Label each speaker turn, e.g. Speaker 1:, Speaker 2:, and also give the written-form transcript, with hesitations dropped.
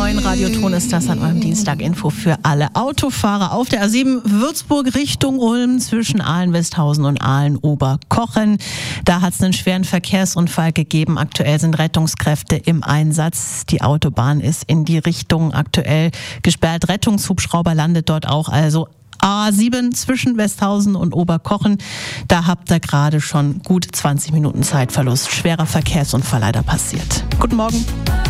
Speaker 1: 9 Radioton ist das an eurem Dienstag-Info für alle Autofahrer auf der A7 Würzburg Richtung Ulm zwischen Aalen-Westhausen und Aalen-Oberkochen. Da hat es einen schweren Verkehrsunfall gegeben. Aktuell sind Rettungskräfte im Einsatz. Die Autobahn ist in die Richtung aktuell gesperrt. Rettungshubschrauber landet dort auch, also A7 zwischen Westhausen und Oberkochen. Da habt ihr gerade schon gut 20 Minuten Zeitverlust. Schwerer Verkehrsunfall leider passiert. Guten Morgen.